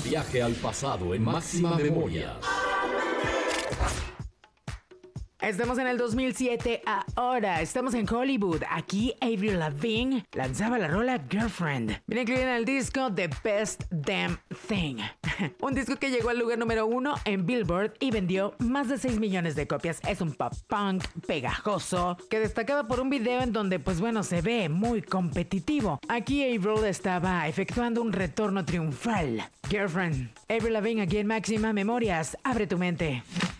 Viaje al pasado en Máxima Memoria. Estamos en el 2007, ahora estamos en Hollywood. Aquí Avril Lavigne lanzaba la rola Girlfriend. Viene incluida en el disco The Best Damn Thing. Un disco que llegó al lugar número 1 en Billboard y vendió más de 6 millones de copias. Es un pop punk pegajoso que destacaba por un video en donde, pues bueno, se ve muy competitivo. Aquí Avril estaba efectuando un retorno triunfal. Girlfriend, Avril Lavigne aquí en Máxima Memorias. Abre tu mente.